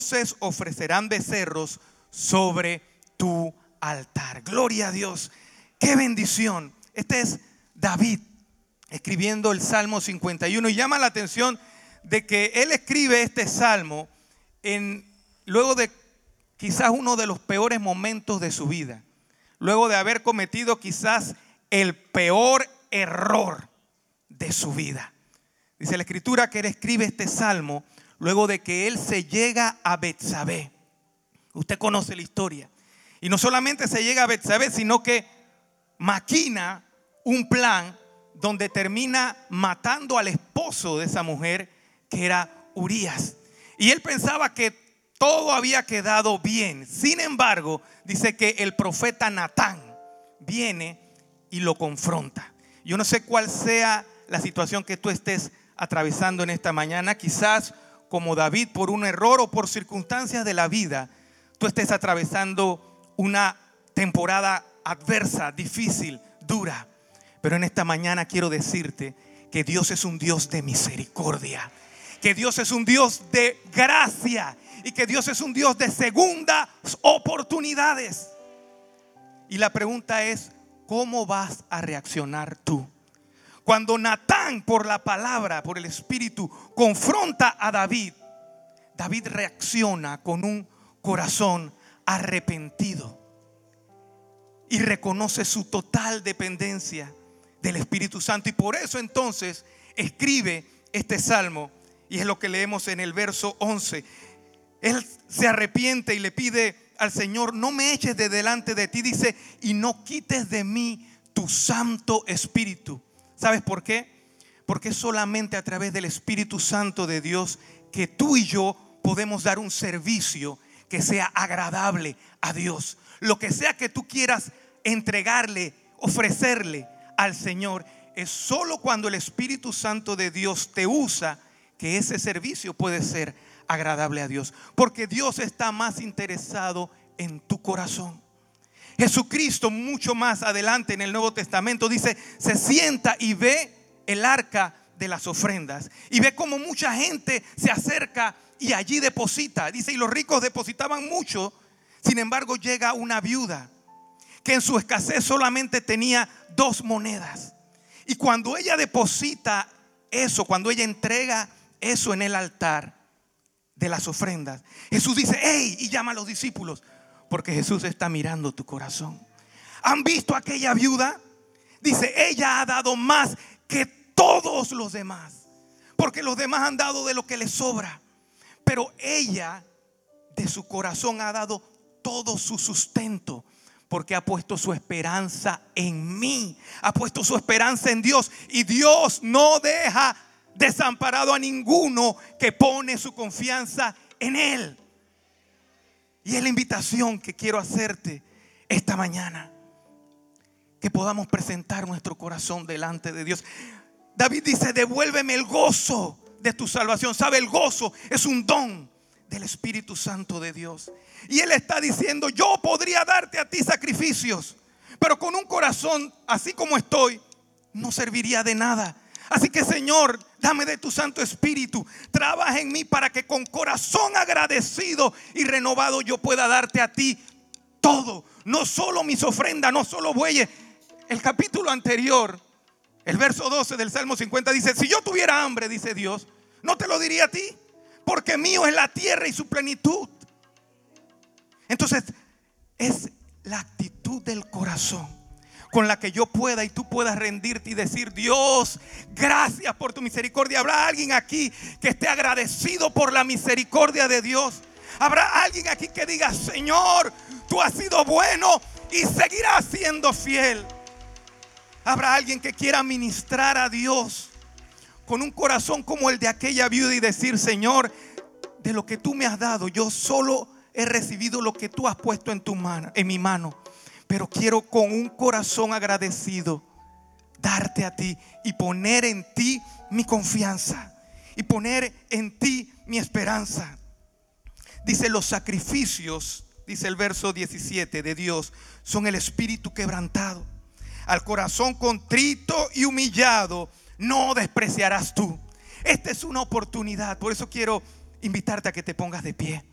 ofrecerán becerros sobre tu altar. Gloria a Dios. Qué bendición. Este es David escribiendo el Salmo 51 y llama la atención de que él escribe este salmo luego de quizás uno de los peores momentos de su vida, luego de haber cometido quizás el peor error de su vida. Dice la escritura que él escribe este salmo luego de que él se llega a Betsabé. Usted conoce la historia. Y no solamente se llega a Betsabé, sino que maquina un plan donde termina matando al esposo de esa mujer, que era Urías. Y él pensaba que todo había quedado bien. Sin embargo, dice que el profeta Natán viene y lo confronta. Yo no sé cuál sea la situación que tú estés atravesando en esta mañana. Quizás como David, por un error o por circunstancias de la vida, tú estés atravesando una temporada adversa, difícil, dura. Pero en esta mañana quiero decirte que Dios es un Dios de misericordia, que Dios es un Dios de gracia y que Dios es un Dios de segundas oportunidades. Y la pregunta es, ¿cómo vas a reaccionar tú? Cuando Natán, por la palabra, por el Espíritu, confronta a David, David reacciona con un corazón arrepentido y reconoce su total dependencia del Espíritu Santo. Y por eso entonces escribe este salmo, y es lo que leemos en el verso 11. Él se arrepiente y le pide al Señor: no me eches de delante de ti, dice, y no quites de mí tu Santo Espíritu. ¿Sabes por qué? Porque es solamente a través del Espíritu Santo de Dios que tú y yo podemos dar un servicio que sea agradable a Dios. Lo que sea que tú quieras entregarle, ofrecerle al Señor, es solo cuando el Espíritu Santo de Dios te usa que ese servicio puede ser agradable a Dios. Porque Dios está más interesado en tu corazón. Jesucristo, mucho más adelante en el Nuevo Testamento, dice, se sienta y ve el arca de las ofrendas y ve como mucha gente se acerca y allí deposita. Dice, y los ricos depositaban mucho. Sin embargo, llega una viuda que en su escasez solamente tenía 2 monedas. Y cuando ella deposita eso, cuando ella entrega eso en el altar de las ofrendas, Jesús dice, ¡hey! Y llama a los discípulos, porque Jesús está mirando tu corazón. ¿Han visto a aquella viuda? Dice, ella ha dado más que todos los demás, porque los demás han dado de lo que les sobra, pero ella de su corazón ha dado todo su sustento, porque ha puesto su esperanza en mí, ha puesto su esperanza en Dios. Y Dios no deja desamparado a ninguno que pone su confianza en Él. Y es la invitación que quiero hacerte esta mañana, que podamos presentar nuestro corazón delante de Dios. David dice, devuélveme el gozo de tu salvación. ¿Sabe? El gozo es un don del Espíritu Santo de Dios. Y Él está diciendo, yo podría darte a ti sacrificios, pero con un corazón así como estoy, no serviría de nada. Así que, Señor, dame de tu Santo Espíritu. Trabaja en mí para que con corazón agradecido y renovado yo pueda darte a ti todo. No solo mis ofrendas, no solo bueyes. El capítulo anterior, el verso 12 del Salmo 50 dice, si yo tuviera hambre, dice Dios, no te lo diría a ti, porque mío es la tierra y su plenitud. Entonces, es la actitud del corazón con la que yo pueda y tú puedas rendirte y decir, Dios, gracias por tu misericordia. ¿Habrá alguien aquí que esté agradecido por la misericordia de Dios? ¿Habrá alguien aquí que diga, Señor, tú has sido bueno y seguirás siendo fiel? ¿Habrá alguien que quiera ministrar a Dios con un corazón como el de aquella viuda y decir, Señor, de lo que tú me has dado, yo solo he recibido lo que tú has puesto en tu mano, en mi mano? Pero quiero con un corazón agradecido darte a ti y poner en ti mi confianza y poner en ti mi esperanza. Dice, los sacrificios, dice el verso 17 de Dios, son el espíritu quebrantado. Al corazón contrito y humillado no despreciarás tú. Esta es una oportunidad. Por eso quiero invitarte a que te pongas de pie.